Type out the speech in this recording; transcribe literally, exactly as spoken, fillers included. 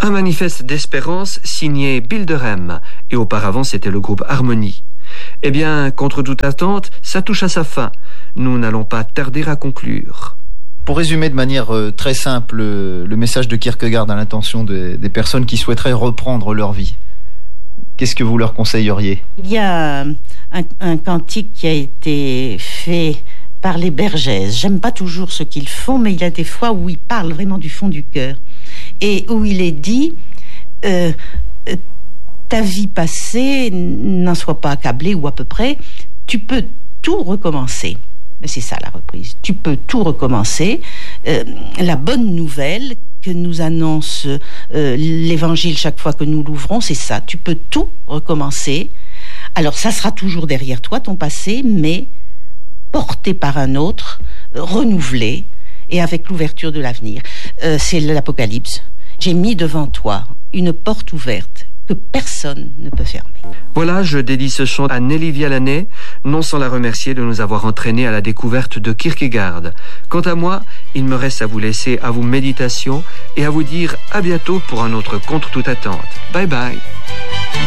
Un manifeste d'espérance signé Bilderem, et auparavant c'était le groupe Harmonie. Eh bien, contre toute attente, ça touche à sa fin. Nous n'allons pas tarder à conclure. Pour résumer de manière euh, très simple euh, le message de Kierkegaard à l'intention de, des personnes qui souhaiteraient reprendre leur vie, qu'est-ce que vous leur conseilleriez ? Il y a un, un cantique qui a été fait par les Bergès. J'aime pas toujours ce qu'ils font, mais il y a des fois où ils parlent vraiment du fond du cœur. Et où il est dit euh, euh, ta vie passée, n'en sois pas accablé, ou à peu près, tu peux tout recommencer. Mais c'est ça la reprise. Tu peux tout recommencer. Euh, la bonne nouvelle que nous annonce euh, l'Évangile chaque fois que nous l'ouvrons, c'est ça. Tu peux tout recommencer. Alors ça sera toujours derrière toi, ton passé, mais porté par un autre, euh, renouvelé, et avec l'ouverture de l'avenir. Euh, c'est l'Apocalypse. J'ai mis devant toi une porte ouverte que personne ne peut fermer. Voilà, je dédie ce chant à Nelly Vialanet, non sans la remercier de nous avoir entraînés à la découverte de Kierkegaard. Quant à moi, il me reste à vous laisser à vos méditations et à vous dire à bientôt pour un autre Contre toute attente. Bye bye.